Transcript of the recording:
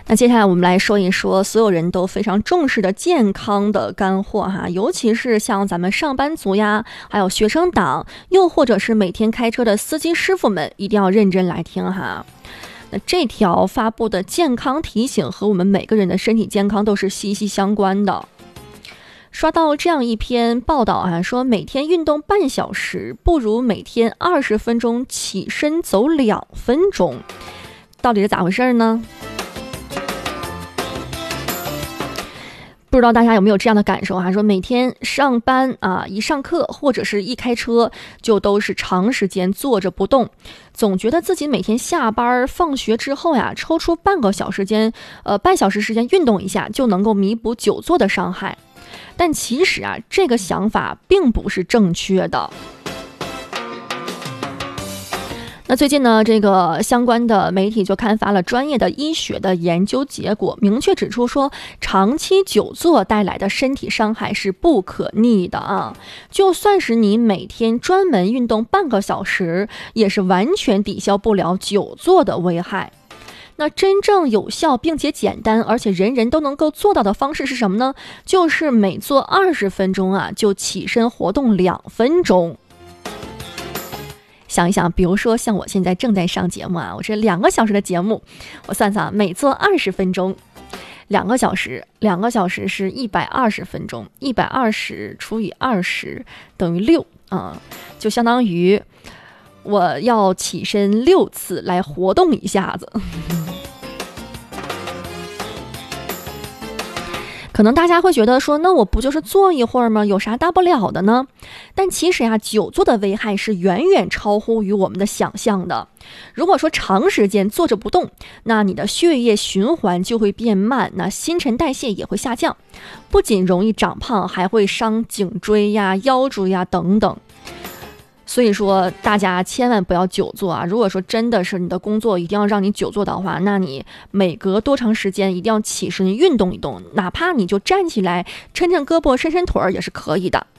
那接下来我们来说一说所有人都非常重视的健康的干货哈，尤其是像咱们上班族呀，还有学生党，又或者是每天开车的司机师傅们，一定要认真来听哈。那这条发布的健康提醒和我们每个人的身体健康都是息息相关的。刷到这样一篇报道啊，说每天运动半小时不如每天20分钟起身走2分钟，到底是咋回事呢？不知道大家有没有这样的感受啊？说每天上班啊，一上课或者是一开车，就都是长时间坐着不动，总觉得自己每天下班放学之后呀，抽出半小时时间运动一下，就能够弥补久坐的伤害。但其实啊，这个想法并不是正确的。那最近呢，这个相关的媒体就刊发了专业的医学的研究结果，明确指出说，长期久坐带来的身体伤害是不可逆的啊！就算是你每天专门运动半个小时，也是完全抵消不了久坐的危害。那真正有效并且简单，而且人人都能够做到的方式是什么呢？就是每做20分钟啊，就起身活动2分钟。想一想，比如说像我现在正在上节目啊，我这2个小时的节目，我算算，每做20分钟，2个小时是120分钟，120除以20等于6啊，就相当于我要起身6次来活动一下子。可能大家会觉得说，那我不就是坐一会儿吗？有啥大不了的呢？但其实呀，久坐的危害是远远超乎于我们的想象的。如果说长时间坐着不动，那你的血液循环就会变慢，那新陈代谢也会下降，不仅容易长胖，还会伤颈椎呀、腰椎呀等等。所以说大家千万不要久坐啊！如果说真的是你的工作一定要让你久坐的话，那你每隔多长时间一定要起身运动一动，哪怕你就站起来抻抻胳膊伸伸腿也是可以的。